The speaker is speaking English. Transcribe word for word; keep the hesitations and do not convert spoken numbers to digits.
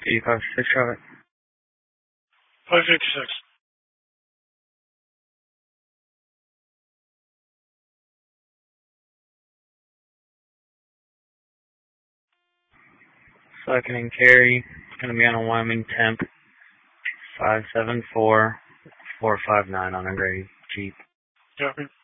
E five six traffic. five fifty-six. Second and carry. It's going to be on a Wyoming temp. five seven four four five nine on a gray Jeep. Copy.